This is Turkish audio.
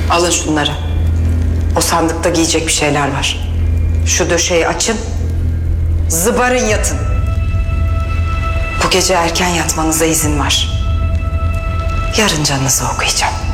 Alın şunları. O sandıkta giyecek bir şeyler var. Şu döşeyi açın. Zıbarın yatın. Bu gece erken yatmanıza izin var. Yarın canınızı okuyacağım.